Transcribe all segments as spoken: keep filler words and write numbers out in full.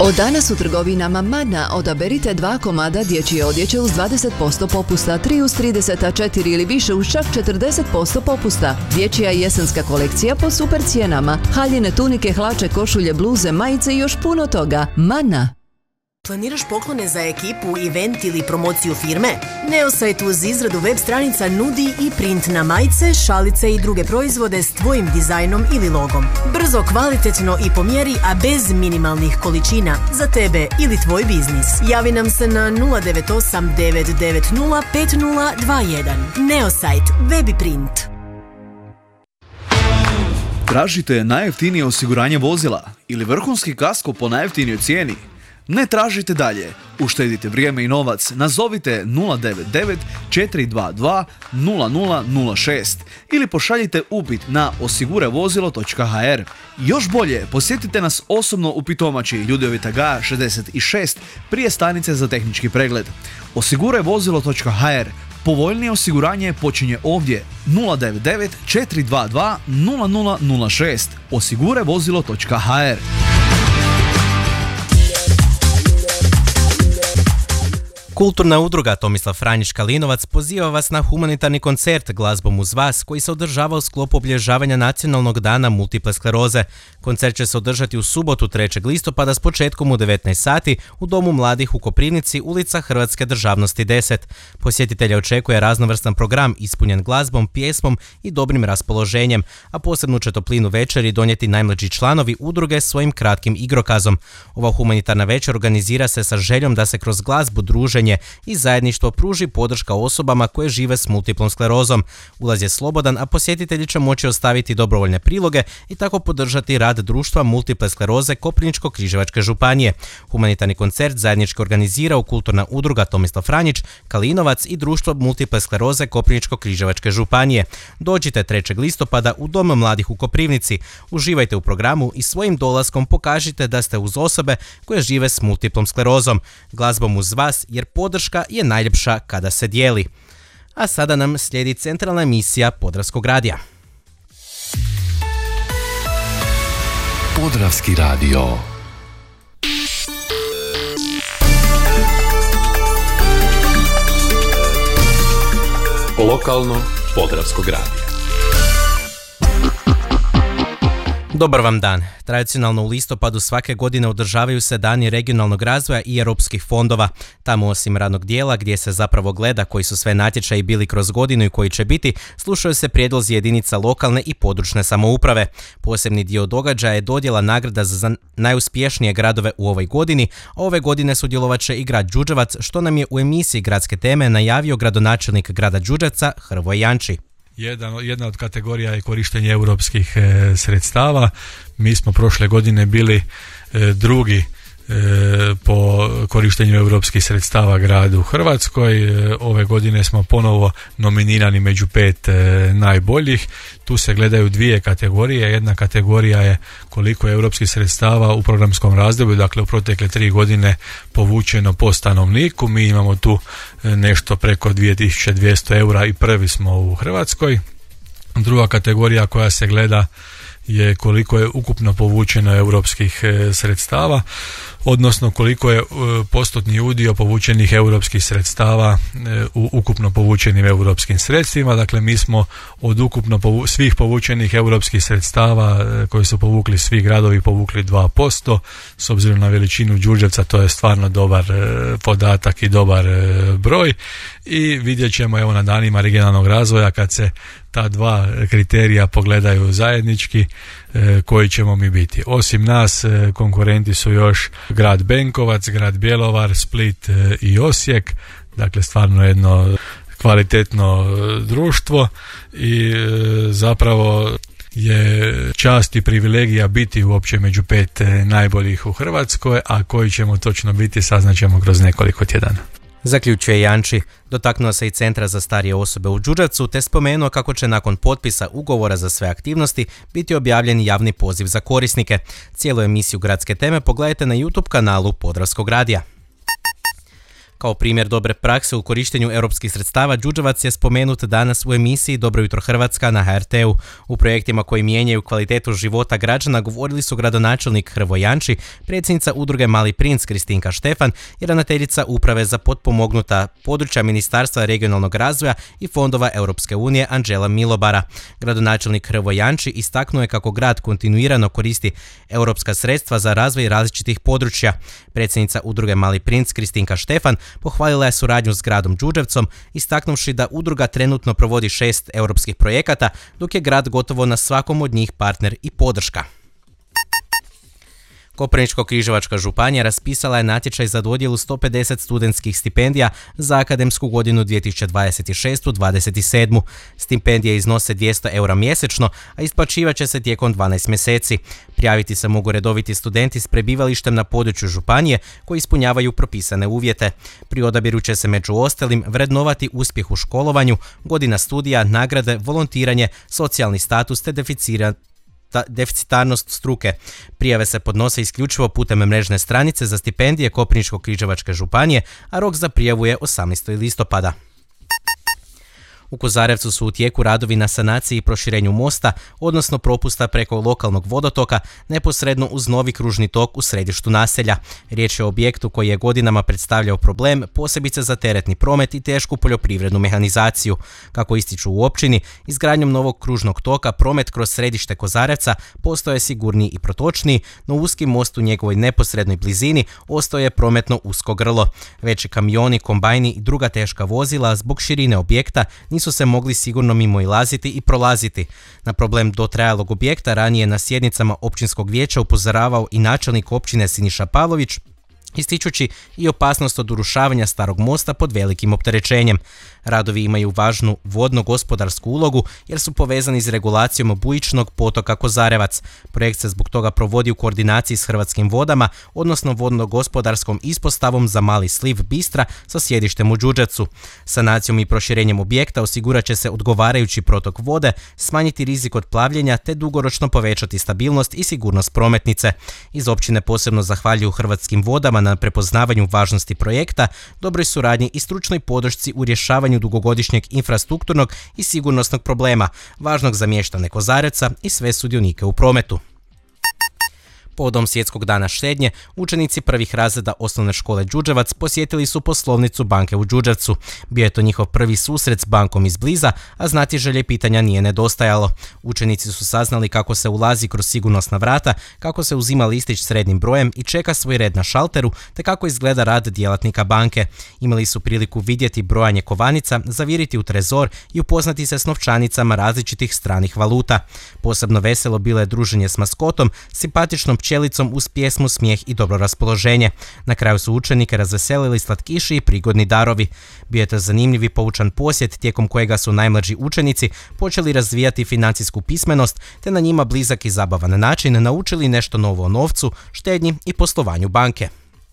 Od danas u trgovinama Mana odaberite dva komada dječje odjeće uz dvadeset posto popusta, tri uz trideset, a četiri ili više uz čak četrdeset posto popusta. Dječja i jesenska kolekcija po super cijenama. Haljine tunike, hlače, košulje, bluze, majice i još puno toga. Mana. Planiraš poklone za ekipu, event ili promociju firme? Neosite uz izradu web stranica nudi i print na majice, šalice i druge proizvode s tvojim dizajnom ili logom. Brzo, kvalitetno i po mjeri, a bez minimalnih količina. Za tebe ili tvoj biznis. Javi nam se na nula devet osam devet devet nula pet nula dva jedan. Neosite, web i print. Tražite najjeftinije osiguranje vozila ili vrhunski kasko po najjeftinijoj cijeni? Ne tražite dalje, uštedite vrijeme i novac, nazovite nula devet devet četiri dva dva nula nula nula šest ili pošaljite upit na osigurevozilo točka ha er. Još bolje, posjetite nas osobno u Pitomači, Ljudevita Gaja šezdeset šest, prije stanice za tehnički pregled. osigurevozilo točka ha er. Povoljnije osiguranje počinje ovdje. nula devet devet četiri dva dva nula nula nula šest. osigurevozilo točka ha er. Kulturna udruga Tomislav Franjić Kalinovac poziva vas na humanitarni koncert Glazbom uz vas koji se održava u sklopu obilježavanja Nacionalnog dana multiple skleroze. Koncert će se održati u subotu trećeg listopada s početkom u devetnaest sati u Domu mladih u Koprivnici, ulica Hrvatske državnosti deset. Posjetitelja očekuje raznovrstan program ispunjen glazbom, pjesmom i dobrim raspoloženjem, a posebnu će toplinu večeri donijeti najmlađi članovi udruge svojim kratkim igrokazom. Ova humanitarna večer organizira se sa željom da se kroz glazbu, druženje i zajedništvo pruži podrška osobama koje žive s multiplom sklerozom. Ulaz je slobodan, a posjetitelji će moći ostaviti dobrovoljne priloge i tako podržati rad društva multiple skleroze Koprivničko-križevačke županije. Humanitarni koncert zajednički organizirao Kulturna udruga Tomislav Franjić Kalinovac i društvo multiple skleroze Koprivničko-križevačke županije. Dođite trećeg listopada u Dom mladih u Koprivnici. Uživajte u programu i svojim dolaskom pokažite da ste uz osobe koje žive s multiplom sklerozom. Glazbom uz vas, jer podrška je najljepša kada se dijeli. A sada nam slijedi centralna emisija Podravskog radija. Podravski radio. Lokalno Podravskog radija. Dobar vam dan. Tradicionalno u listopadu svake godine održavaju se dani regionalnog razvoja i europskih fondova. Tamo osim radnog dijela gdje se zapravo gleda koji su sve natječaji bili kroz godinu i koji će biti, slušaju se prijedlozi jedinica lokalne i područne samouprave. Posebni dio događaja je dodjela nagrada za najuspješnije gradove u ovoj godini, a ove godine sudjelovat će i grad Đurđevac, što nam je u emisiji Gradske teme najavio gradonačelnik grada Đurđevca Hrvoje Janči. Jedan, jedna od kategorija je korištenje europskih e, sredstava. Mi smo prošle godine bili e, drugi e, po korištenju europskih sredstava grad u Hrvatskoj. E, ove godine smo ponovo nominirani među pet e, najboljih. Tu se gledaju dvije kategorije. Jedna kategorija je koliko je europskih sredstava u programskom razdoblju, dakle u protekle tri godine povučeno po stanovniku. Mi imamo tu nešto preko dvije tisuće dvjesto eura i prvi smo u Hrvatskoj. Druga kategorija koja se gleda je koliko je ukupno povučeno europskih sredstava, odnosno koliko je postotni udio povučenih europskih sredstava u ukupno povučenim europskim sredstvima. Dakle, mi smo od ukupno povu- svih povučenih europskih sredstava koji su povukli svi gradovi povukli dva posto. S obzirom na veličinu Đurđevca to je stvarno dobar podatak i dobar broj i vidjet ćemo evo na danima regionalnog razvoja kad se ta dva kriterija pogledaju zajednički koji ćemo mi biti. Osim nas konkurenti su još grad Benkovac, grad Bjelovar, Split i Osijek, dakle stvarno jedno kvalitetno društvo i zapravo je čast i privilegija biti uopće među pet najboljih u Hrvatskoj, a koji ćemo točno biti saznaćemo kroz nekoliko tjedana. Zaključuje Janči. Dotaknuo se i Centra za starije osobe u Đurđevcu te spomenuo kako će nakon potpisa ugovora za sve aktivnosti biti objavljen javni poziv za korisnike. Cijelu emisiju Gradske teme pogledajte na YouTube kanalu Podravskog radija. Kao primjer dobre prakse u korištenju europskih sredstava, Đurđevac je spomenut danas u emisiji Dobro jutro Hrvatska na H R T-u. U projektima koji mijenjaju kvalitetu života građana govorili su gradonačelnik Hrvoje Janči, predsjednica udruge Mali princ Kristinka Štefan i ravnateljica uprave za potpomognuta područja Ministarstva regionalnog razvoja i fondova Europske unije Anđela Milobara. Gradonačelnik Hrvoje Janči istaknuo je kako grad kontinuirano koristi europska sredstva za razvoj različitih područja. Predsjednica udruge Mali princ Kristinka Štefan pohvalila je suradnju s gradom Đurđevcom, istaknuvši da udruga trenutno provodi šest europskih projekata, dok je grad gotovo na svakom od njih partner i podrška. Koprivničko-križevačka županija raspisala je natječaj za dodjelu sto pedeset studentskih stipendija za akademsku godinu dvije tisuće dvadeset šeste dvadeset sedam. Stipendije iznose dvjesto eura mjesečno, a isplaćivat će se tijekom dvanaest mjeseci. Prijaviti se mogu redoviti studenti s prebivalištem na području županije koji ispunjavaju propisane uvjete. Pri odabiru će se među ostalim vrednovati uspjeh u školovanju, godina studija, nagrade, volontiranje, socijalni status te deficiranje deficitarnost struke. Prijave se podnose isključivo putem mrežne stranice za stipendije Koprivničko-križevačke županije, a rok za prijavu je osamnaestog listopada. U Kozarevcu su u tijeku radovi na sanaciji i proširenju mosta, odnosno propusta preko lokalnog vodotoka, neposredno uz novi kružni tok u središtu naselja. Riječ je o objektu koji je godinama predstavljao problem, posebice za teretni promet i tešku poljoprivrednu mehanizaciju. Kako ističu u općini, izgradnjom novog kružnog toka promet kroz središte Kozarevca postao je sigurniji i protočniji, no uski most u njegovoj neposrednoj blizini ostao je prometno usko grlo. Veći kamioni, kombajni i druga teška vozila zbog širine objekta nisu se mogli sigurno mimo ilaziti i prolaziti. Na problem dotrajalog objekta ranije na sjednicama općinskog vijeća upozoravao i načelnik općine Siniša Pavlović, ističući i opasnost od urušavanja starog mosta pod velikim opterećenjem. Radovi imaju važnu vodno-gospodarsku ulogu jer su povezani s regulacijom bujičnog potoka Kozarevac. Projekt se zbog toga provodi u koordinaciji s Hrvatskim vodama, odnosno vodno-gospodarskom ispostavom za mali sliv Bistra sa sjedištem u Đurđevcu. Sanacijom i proširenjem objekta osigurat će se odgovarajući protok vode, smanjiti rizik od plavljenja te dugoročno povećati stabilnost i sigurnost prometnice. Iz općine posebno zahvaljuju Hrvatskim vodama na prepoznavanju važnosti projekta, dobroj suradnji i stručnoj podršci u rješavanju dugogodišnjeg infrastrukturnog i sigurnosnog problema, važnog za mještane Kozarevca i sve sudionike u prometu. Povodom Svjetskog dana štednje, učenici prvih razreda osnovne škole Đurđevac posjetili su poslovnicu banke u Đurđevcu. Bio je to njihov prvi susret s bankom izbliza, a znatiželje pitanja nije nedostajalo. Učenici su saznali kako se ulazi kroz sigurnosna vrata, kako se uzima listić s srednjim brojem i čeka svoj red na šalteru, te kako izgleda rad djelatnika banke. Imali su priliku vidjeti brojanje kovanica, zaviriti u trezor i upoznati se s novčanicama različitih stranih valuta. Posebno veselo bilo je druženje s maskotom, simpatičnom pčelicom uz pjesmu, smijeh i dobro raspoloženje. Na kraju su učenike razveselili slatkiši i prigodni darovi. Bio je to zanimljiv i poučan posjet tijekom kojega su najmlađi učenici počeli razvijati financijsku pismenost te na njima blizak i zabavan način naučili nešto novo o novcu, štednji i poslovanju banke.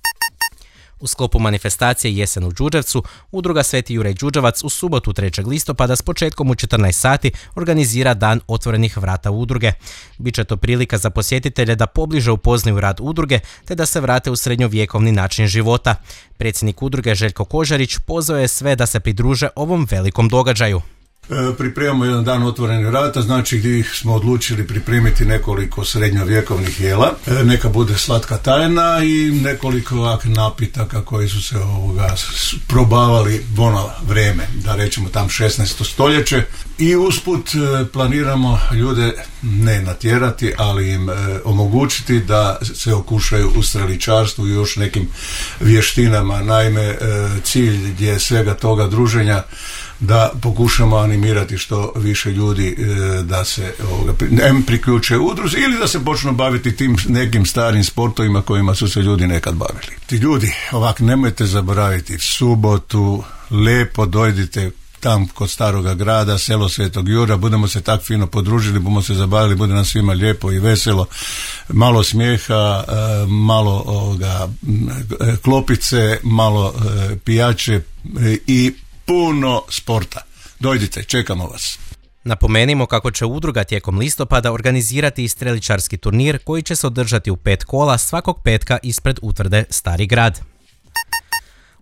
U sklopu manifestacije Jesen u Đurđevcu, udruga Sveti Juraj Đurđevac u subotu trećeg listopada s početkom u četrnaest sati organizira Dan otvorenih vrata udruge. Biće to prilika za posjetitelje da pobliže upoznaju rad udruge te da se vrate u srednjovjekovni način života. Predsjednik udruge Željko Kožarić pozvao je sve da se pridruže ovom velikom događaju. Pripremamo jedan dan otvorenih vrata, znači gdje smo odlučili pripremiti nekoliko srednjovjekovnih jela, neka bude slatka tajna i nekoliko ovak napitaka koji su se ovoga probavali ono vrijeme, da rećemo tam šesnaesto stoljeće, i usput planiramo ljude ne natjerati, ali im omogućiti da se okušaju u streličarstvu i još nekim vještinama. Naime, cilj je svega toga druženja da pokušamo animirati što više ljudi da se ovoga, em priključe udruzi ili da se počnu baviti tim nekim starim sportovima kojima su se ljudi nekad bavili. Ti ljudi, ovak, nemojte zaboraviti, subotu lijepo dojdite tam kod staroga grada, selo Svetog Jura, budemo se tak fino podružili, budemo se zabavili, bude nam svima lijepo i veselo, malo smijeha, malo ovoga, klopice, malo pijače i puno sporta. Dojdite, čekamo vas. Napomenimo kako će udruga tijekom listopada organizirati i streličarski turnir koji će se održati u pet kola svakog petka ispred utvrde Stari grad.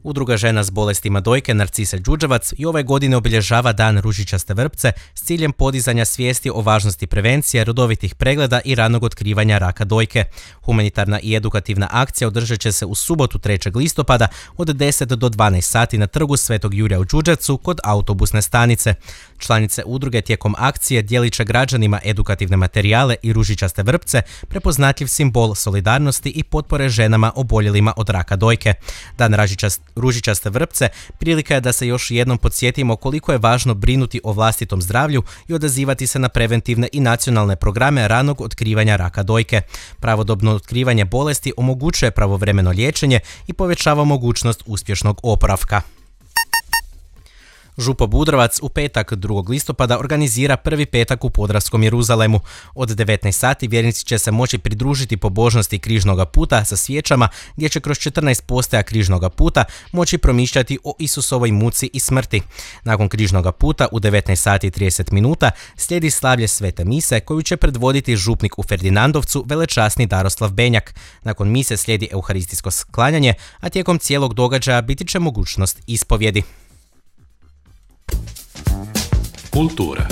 Udruga žena s bolestima dojke Narcise Đuđevac i ove godine obilježava Dan ružičaste vrpce s ciljem podizanja svijesti o važnosti prevencije, redovitih pregleda i ranog otkrivanja raka dojke. Humanitarna i edukativna akcija održat će se u subotu trećeg listopada od deset do dvanaest sati na trgu Svetog Jurija u Đuđevcu kod autobusne stanice. Članice udruge tijekom akcije dijelit će građanima edukativne materijale i ružičaste vrpce, prepoznatljiv simbol solidarnosti i potpore ženama oboljelima od raka dojke. Dan ražičast, ružičaste vrpce prilika je da se još jednom podsjetimo koliko je važno brinuti o vlastitom zdravlju i odazivati se na preventivne i nacionalne programe ranog otkrivanja raka dojke. Pravodobno otkrivanje bolesti omogućuje pravovremeno liječenje i povećava mogućnost uspješnog oporavka. Župa Budrovac u petak drugog listopada organizira prvi petak u Podravskom Jeruzalemu. Od devetnaest sati vjernici će se moći pridružiti pobožnosti Križnoga puta sa svijećama gdje će kroz četrnaest postaja Križnoga puta moći promišljati o Isusovoj muci i smrti. Nakon Križnoga puta u devetnaest sati i trideset minuta slijedi slavlje Svete mise koju će predvoditi župnik u Ferdinandovcu velečasni Daroslav Benjak. Nakon mise slijedi euharistijsko sklanjanje, a tijekom cijelog događaja biti će mogućnost ispovjedi. Kultura.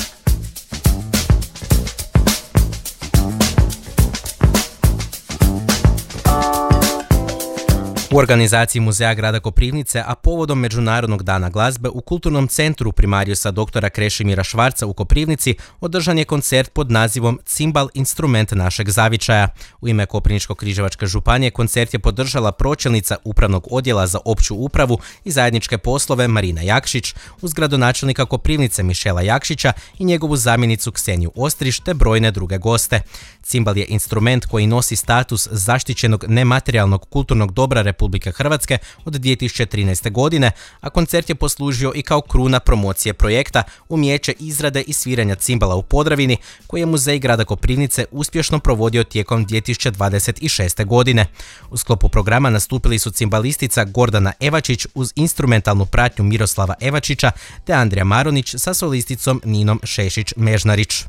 U organizaciji Muzeja grada Koprivnice, a povodom Međunarodnog dana glazbe u Kulturnom centru primarijusa doktora Krešimira Švarca u Koprivnici održan je koncert pod nazivom Cimbal, instrument našeg zavičaja. U ime Koprivničko-križevačke županije koncert je podržala pročelnica Upravnog odjela za opću upravu i zajedničke poslove Marina Jakšić uz gradonačelnika Koprivnice Mišela Jakšića i njegovu zamjenicu Kseniju Ostriš te brojne druge goste. Cimbal je instrument koji nosi status zaštićenog nematerijalnog kulturnog dobra Republike Hrvatske od dvije tisuće trinaeste. godine, a koncert je poslužio i kao kruna promocije projekta Umijeće izrade i sviranja cimbala u Podravini, koji je Muzej grada Koprivnice uspješno provodio tijekom dvije tisuće dvadeset šeste. godine. U sklopu programa nastupili su cimbalistica Gordana Evačić uz instrumentalnu pratnju Miroslava Evačića te Andrija Maronić sa solisticom Ninom Šešić-Mežnarić.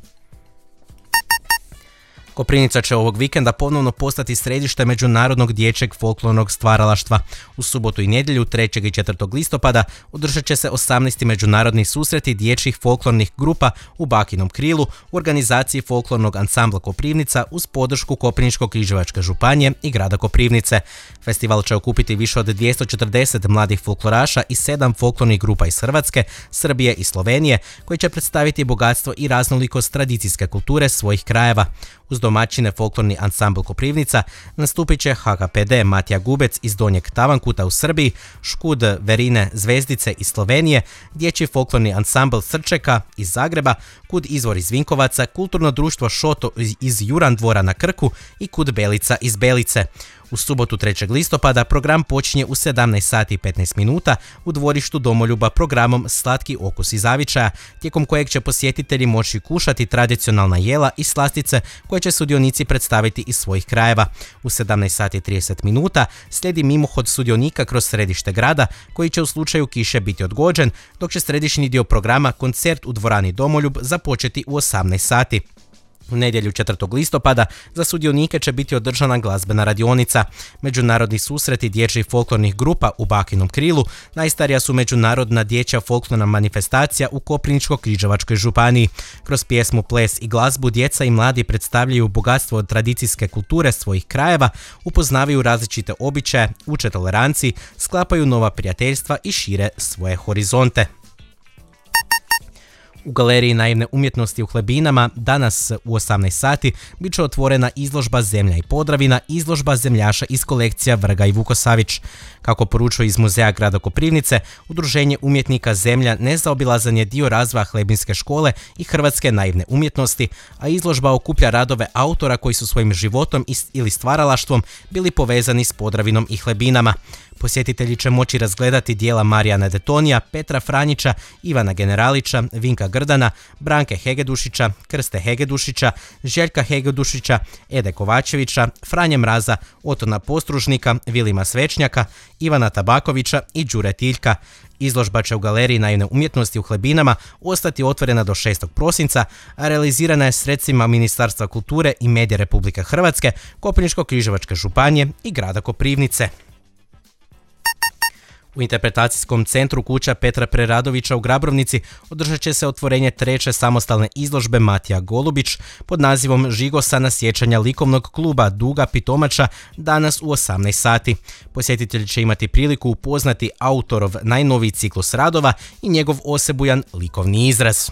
Koprivnica će ovog vikenda ponovno postati središte međunarodnog dječjeg folklornog stvaralaštva. U subotu i nedjelju trećeg i četvrtog listopada održat će se osamnaesti međunarodni susreti dječjih folklornih grupa u Bakinom krilu u organizaciji folklornog ansambla Koprivnica uz podršku Koprivničko-križevačke županije i grada Koprivnice. Festival će okupiti više od dvjesto četrdeset mladih folkloraša i sedam folklornih grupa iz Hrvatske, Srbije i Slovenije koji će predstaviti bogatstvo i raznolikost tradicijske kulture svojih krajeva. Uz domaćine folklorni ansambl Koprivnica nastupit će H K P D Matija Gubec iz Donjeg Tavankuta u Srbiji, Škud Verine Zvezdice iz Slovenije, dječji folklorni ansambl Srčeka iz Zagreba, Kud Izvor iz Vinkovaca, kulturno društvo Šoto iz Jurandvora na Krku i Kud Belica iz Belice. U subotu trećeg listopada program počinje u sedamnaest sati i petnaest minuta u dvorištu Domoljuba programom Slatki okus iz zavičaja, tijekom kojeg će posjetitelji moći kušati tradicionalna jela i slastice koje će sudionici predstaviti iz svojih krajeva. U sedamnaest sati i trideset minuta slijedi mimohod sudionika kroz središte grada koji će u slučaju kiše biti odgođen, dok će središnji dio programa koncert u dvorani Domoljub započeti u osamnaest sati. U nedjelju četvrtog listopada za sudionike će biti održana glazbena radionica. Međunarodni susreti dječjih folklornih grupa u Bakinom krilu najstarija su međunarodna dječja folklorna manifestacija u Koprivničko-križevačkoj županiji. Kroz pjesmu, ples i glazbu djeca i mladi predstavljaju bogatstvo od tradicijske kulture svojih krajeva, upoznavaju različite običaje, uče toleranciji, sklapaju nova prijateljstva i šire svoje horizonte. U Galeriji naivne umjetnosti u Hlebinama danas u osamnaest sati bit će otvorena izložba Zemlja i Podravina, izložba zemljaša iz kolekcija Vrga i Vukosavić. Kako poručuje iz Muzeja grada Koprivnice, Udruženje umjetnika Zemlja nezaobilazan je dio razvoja Hlebinske škole i hrvatske naivne umjetnosti, a izložba okuplja radove autora koji su svojim životom ili stvaralaštvom bili povezani s Podravinom i Hlebinama. Posjetitelji će moći razgledati dijela Marijana Detonija, Petra Franjića, Ivana Generalića, Vinka Grdana, Branke Hegedušića, Krste Hegedušića, Željka Hegedušića, Ede Kovačevića, Franje Mraza, Otona Postružnika, Vilima Svečnjaka, Ivana Tabakovića i Đure Tiljka. Izložba će u Galeriji naivne umjetnosti u Hlebinama ostati otvorena do šestog prosinca, a realizirana je sredstvima Ministarstva kulture i medija Republike Hrvatske, Koprivničko-križevačke županije i grada Koprivnice. U interpretacijskom centru Kuća Petra Preradovića u Grabrovnici održat će se otvorenje treće samostalne izložbe Matija Golubić pod nazivom Žigosa na sjećanja likovnog kluba Duga Pitomača danas u osamnaest sati. Posjetitelji će imati priliku upoznati autorov najnoviji ciklus radova i njegov osebujan likovni izraz.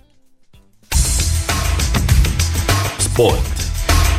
Sport.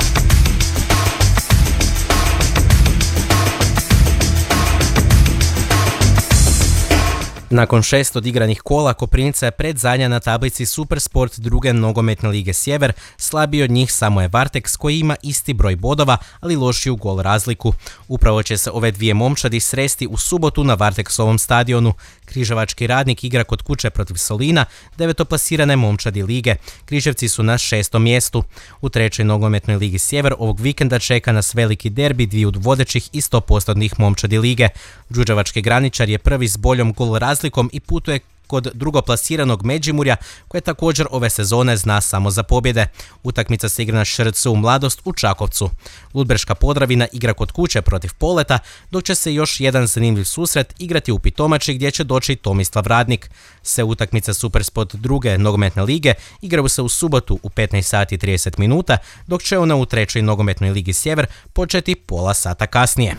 Nakon šest odigranih kola, Koprivnica je predzadnja na tablici Supersport druge nogometne lige Sjever, slabiji od njih samo je Varteks koji ima isti broj bodova, ali lošiju gol razliku. Upravo će se ove dvije momčadi sresti u subotu na Varteksovom stadionu. Križevački Radnik igra kod kuće protiv Solina, devetoplasirane momčadi lige. Križevci su na šestom mjestu. U trećoj nogometnoj ligi Sjever ovog vikenda čeka nas veliki derbi dviju vodećih i sto posto momčadi lige. Đurđevački Graničar je prvi s boljom gol razlikom i putuje kod drugoplasiranog Međimurja koje također ove sezone zna samo za pobjede. Utakmica se igra na Š R C u Mladost u Čakovcu. Ludbreška Podravina igra kod kuće protiv Poleta, dok će se još jedan zanimljiv susret igrati u Pitomači gdje će doći Tomislav Radnik. Sve utakmice Supersport druge nogometne lige igraju se u subotu u petnaest sati i trideset minuta, dok će ona u trećoj nogometnoj ligi Sjever početi pola sata kasnije.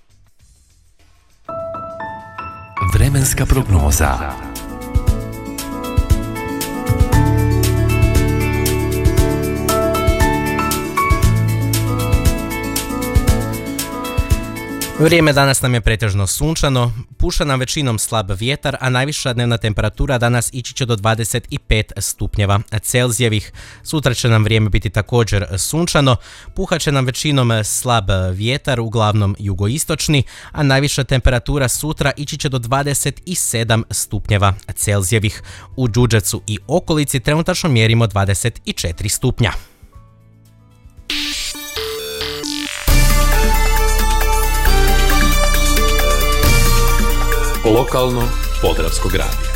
Vremenska prognoza. Vrijeme danas nam je pretežno sunčano, puša nam većinom slab vjetar, a najviša dnevna temperatura danas ići će do dvadeset pet stupnjeva Celzijevih. Sutra će nam vrijeme biti također sunčano, puhat će nam većinom slab vjetar, uglavnom jugoistočni, a najviša temperatura sutra ići će do dvadeset sedam stupnjeva Celzijevih. U Đurđevcu i okolici trenutačno mjerimo dvadeset četiri stupnja. Lokalno Podravskog radija.